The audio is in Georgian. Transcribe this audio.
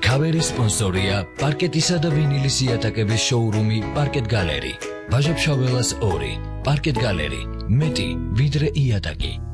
ქავერის სპონსორია პარკეტისა და ვინილის იატაკების შოურუმი პარკეტ გალერი. ვაჟა-ფშაველას 2 პარკეტ გალერი მეტი ვიდრე იატაკი.